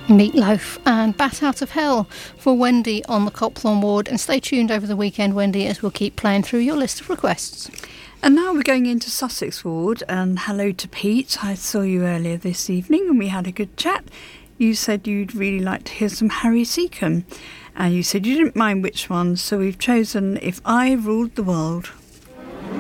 Meatloaf and Bat Out of Hell for Wendy on the Copthorne ward. And stay tuned over the weekend, Wendy, as we'll keep playing through your list of requests. And now we're going into Sussex ward, and hello to Pete. I saw you earlier this evening and we had a good chat. You said you'd really like to hear some Harry Seacombe, and you said you didn't mind which one, so we've chosen If I Ruled the World.